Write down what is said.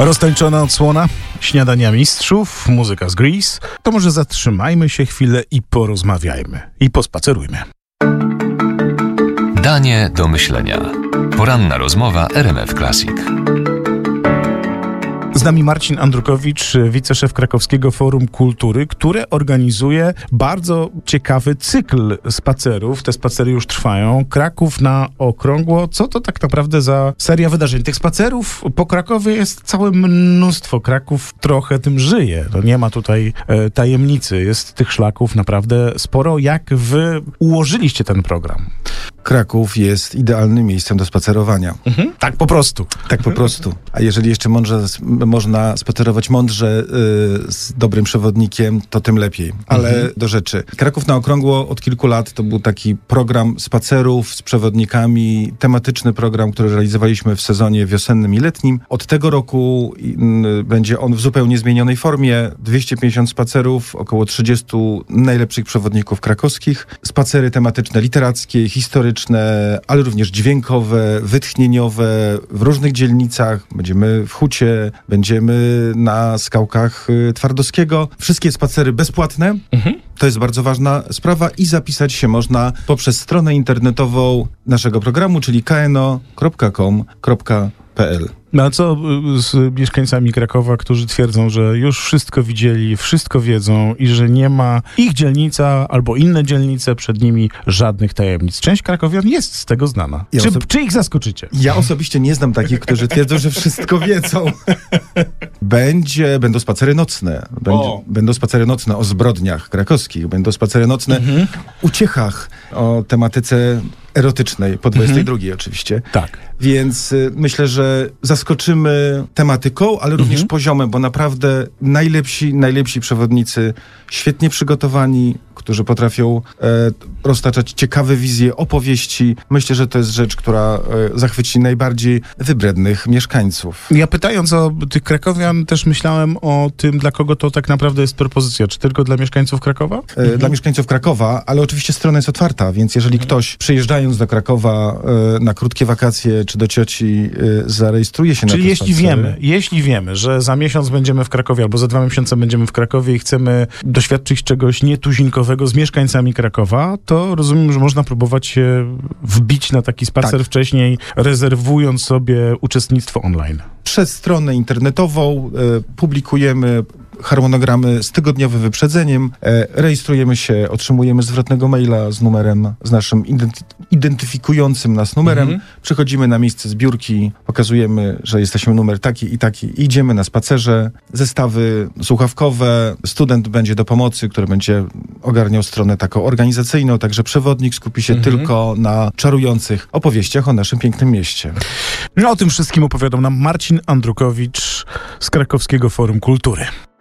Roztańczona odsłona, śniadania mistrzów, muzyka z Grease. To może zatrzymajmy się chwilę i porozmawiajmy. I pospacerujmy. Danie do myślenia. Poranna rozmowa RMF Classic. Z nami Marcin Andrukowicz, wiceszef Krakowskiego Forum Kultury, które organizuje bardzo ciekawy cykl spacerów. Te spacery już trwają. Kraków na okrągło. Co to tak naprawdę za seria wydarzeń? Tych spacerów po Krakowie jest całe mnóstwo. Kraków trochę tym żyje. To nie ma tutaj tajemnicy. Jest tych szlaków naprawdę sporo. Jak wy ułożyliście ten program? Kraków jest idealnym miejscem do spacerowania. Tak po prostu. Tak po prostu. A jeżeli jeszcze można spacerować mądrze z dobrym przewodnikiem, to tym lepiej. Ale do rzeczy. Kraków na okrągło od kilku lat to był taki program spacerów z przewodnikami, tematyczny program, który realizowaliśmy w sezonie wiosennym i letnim. Od tego roku będzie on w zupełnie zmienionej formie. 250 spacerów, około 30 najlepszych przewodników krakowskich. Spacery tematyczne, literackie, historyczne, ale również dźwiękowe, wytchnieniowe w różnych dzielnicach. Będziemy w Hucie, będziemy na skałkach Twardowskiego. Wszystkie spacery bezpłatne. To jest bardzo ważna sprawa i zapisać się można poprzez stronę internetową naszego programu, czyli kno.com.pl. No a co z mieszkańcami Krakowa, którzy twierdzą, że już wszystko widzieli, wszystko wiedzą i że nie ma ich dzielnica albo inne dzielnice, przed nimi żadnych tajemnic? Część krakowian jest z tego znana. Czy ich zaskoczycie? Ja osobiście nie znam takich, którzy twierdzą, że wszystko wiedzą. Będą spacery nocne. Będą spacery nocne o zbrodniach krakowskich. Będą spacery nocne uciechach, o tematyce erotycznej, po 22 oczywiście. Tak. Więc myślę, że zaskoczymy tematyką, ale również poziomem, bo naprawdę najlepsi przewodnicy, świetnie przygotowani, którzy potrafią roztaczać ciekawe wizje, opowieści. Myślę, że to jest rzecz, która zachwyci najbardziej wybrednych mieszkańców. Ja pytając o tych krakowian też myślałem o tym, dla kogo to tak naprawdę jest propozycja. Czy tylko dla mieszkańców Krakowa? Dla mieszkańców Krakowa, ale oczywiście strona jest otwarta, więc jeżeli ktoś przyjeżdżając do Krakowa na krótkie wakacje czy do cioci zarejestruje się na te spacery. Jeśli wiemy, że za miesiąc będziemy w Krakowie albo za 2 miesiące będziemy w Krakowie i chcemy doświadczyć czegoś nietuzinkowego z mieszkańcami Krakowa, to rozumiem, że można próbować się wbić na taki spacer wcześniej, rezerwując sobie uczestnictwo online. Przez stronę internetową publikujemy harmonogramy z tygodniowym wyprzedzeniem, rejestrujemy się, otrzymujemy zwrotnego maila z numerem, z naszym identyfikującym nas numerem, przychodzimy na miejsce zbiórki, pokazujemy, że jesteśmy numer taki i idziemy na spacerze, zestawy słuchawkowe, student będzie do pomocy, który będzie ogarniał stronę taką organizacyjną, także przewodnik skupi się tylko na czarujących opowieściach o naszym pięknym mieście. No, o tym wszystkim opowiadał nam Marcin Andrukowicz z Krakowskiego Forum Kultury.